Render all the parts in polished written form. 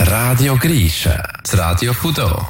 Radio Grische, das Radio von hier.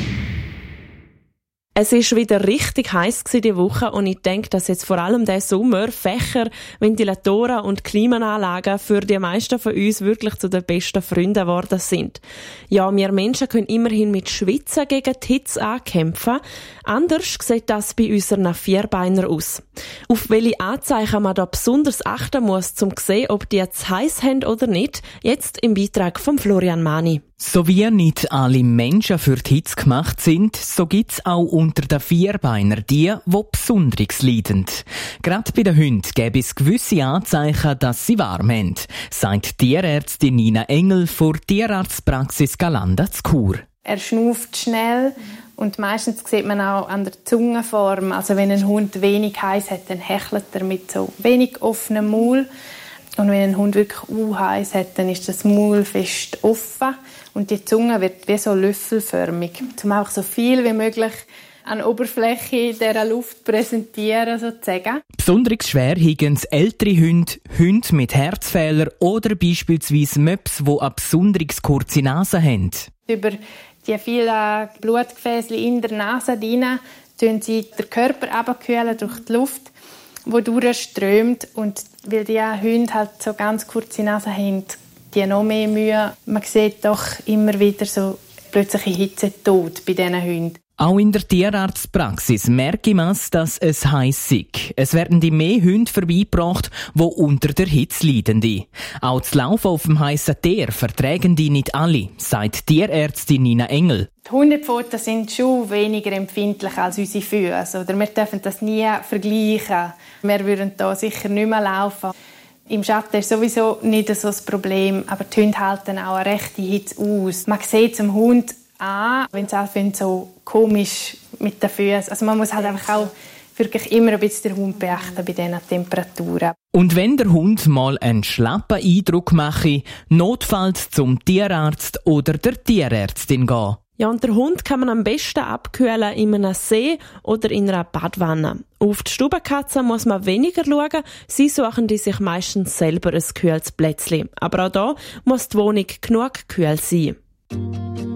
Es war wieder richtig heiß diese Woche und ich denke, dass jetzt vor allem der Sommer Fächer, Ventilatoren und Klimaanlagen für die meisten von uns wirklich zu den besten Freunden geworden sind. Ja, wir Menschen können immerhin mit Schwitzen gegen die Hitze ankämpfen. Anders sieht das bei unseren Vierbeinern aus. Auf welche Anzeichen man da besonders achten muss, um zu sehen, ob die zu heiß haben oder nicht, jetzt im Beitrag von Florian Mani. So wie nicht alle Menschen für die Hitze gemacht sind, so gibt's auch unter den Vierbeinern die besonders leiden. Gerade bei den Hunden gäbe es gewisse Anzeichen, dass sie warm haben, sagt Tierärztin Nina Engel von Tierarztpraxis Galanda zu Chur. Er schnauft schnell und meistens sieht man auch an der Zungenform, also wenn ein Hund wenig heiß hat, dann hechelt er mit so wenig offenem Maul. Und wenn ein Hund wirklich heiß hat, dann ist das Maul fest offen und die Zunge wird wie so löffelförmig, um auch so viel wie möglich an Oberfläche dieser Luft präsentieren, sozusagen. Besonders schwer haben ältere Hunde, Hunde mit Herzfehlern oder beispielsweise Möps, die eine besonders kurze Nase haben. Über die vielen Blutgefäße in der Nase hinein kühlen sie den Körper abkühlen durch die Luft, die durchströmt. Und weil die Hunde halt so ganz kurze Nase haben, die noch mehr Mühe. Man sieht doch immer wieder so plötzliche Hitzetod bei diesen Hunden. Auch in der Tierarztpraxis merke man, dass es heiß ist. Es werden die mehr Hunde vorbeigebracht, die unter der Hitze leiden. Auch das Laufen auf dem heissen Teer vertragen die nicht alle, sagt Tierärztin Nina Engel. Die Hundepfoten sind schon weniger empfindlich als unsere Füße. Oder wir dürfen das nie vergleichen. Wir würden da sicher nicht mehr laufen. Im Schatten ist sowieso nicht so das Problem, aber die Hunde halten auch eine rechte Hitze aus. Man sieht zum Hund an, wenn es anfängt so komisch mit den Füßen. Also man muss halt einfach auch wirklich immer ein bisschen den Hund beachten bei diesen Temperaturen. Und wenn der Hund mal einen schlappen Eindruck mache, notfalls zum Tierarzt oder der Tierärztin gehen. Ja, und der Hund kann man am besten abkühlen in einem See oder in einer Badwanne. Auf die Stubenkatzen muss man weniger schauen. Sie suchen die sich meistens selber ein kühles Plätzchen. Aber auch da muss die Wohnung genug kühl sein.